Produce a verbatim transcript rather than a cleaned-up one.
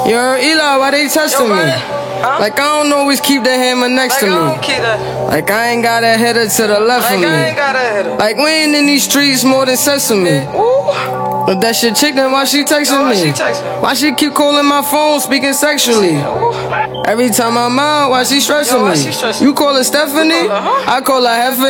Yo, Eli, why they testing me? Huh? Like, I don't always keep the hammer next like, to me. I don't keep that. Like, I ain't got a header to the left like, of me. I ain't got a header. Like, we ain't in these streets more than sesame. Ooh. But that shit chick, then why she texting Yo, why me? she texting me? Why she keep calling my phone, speaking sexually? Ooh. Every time I'm out, why she stressing Yo, why me? she stressing You call her Stephanie? You call her, huh? I call her Heffany.